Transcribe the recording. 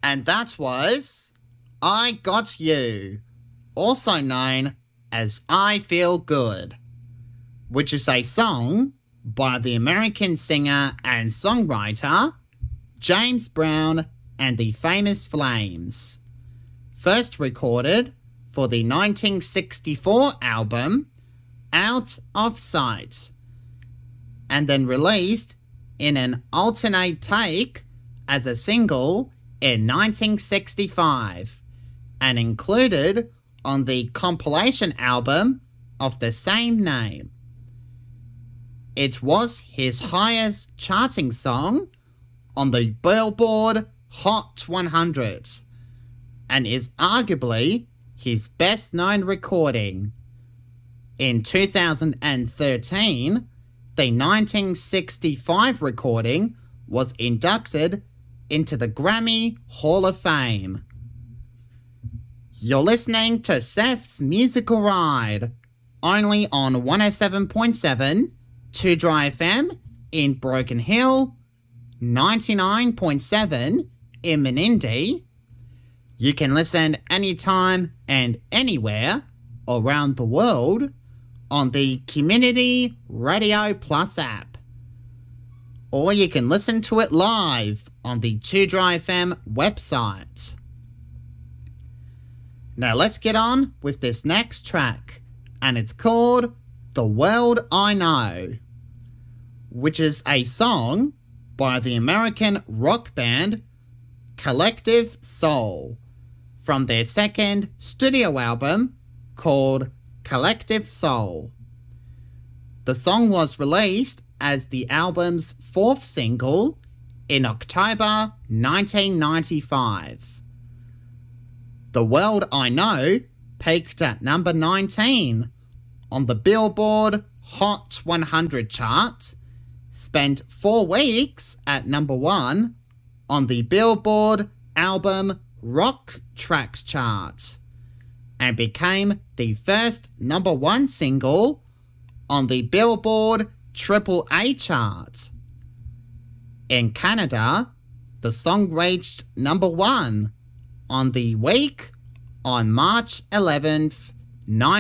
And that was I Got You, also known as I Feel Good, which is a song by the American singer and songwriter James Brown and the Famous Flames, first recorded for the 1964 album Out of Sight, and then released in an alternate take as a single in 1965 and included on the compilation album of the same name. It was his highest charting song on the Billboard Hot 100 and is arguably his best-known recording. In 2013, the 1965 recording was inducted into the Grammy Hall of Fame. You're listening to Seth's Musical Ride, only on 107.7 2 Dry FM in Broken Hill, 99.7 in Menindee. You can listen anytime and anywhere around the world on the Community Radio Plus app. Or you can listen to it live on the 2 Dry FM website. Now let's get on with this next track, and it's called The World I Know, which is a song by the American rock band Collective Soul from their second studio album called Collective Soul. The song was released as the album's fourth single in October 1995. The World I Know peaked at number 19 on the Billboard Hot 100 chart, spent 4 weeks at number 1 on the Billboard Album Rock Tracks chart, and became the first number 1 single on the Billboard AAA chart. In Canada, the song reached number 1 on the week on March 11th,